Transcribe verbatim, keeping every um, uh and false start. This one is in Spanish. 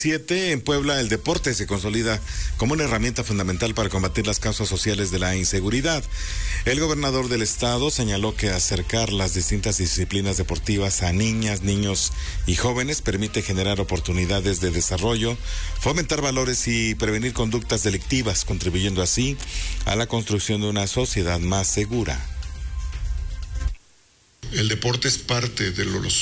Siete, en Puebla el deporte se consolida como una herramienta fundamental para combatir las causas sociales de la inseguridad. El gobernador del estado señaló que acercar las distintas disciplinas deportivas a niñas, niños y jóvenes permite generar oportunidades de desarrollo, fomentar valores y prevenir conductas delictivas, contribuyendo así a la construcción de una sociedad más segura. El deporte es parte de los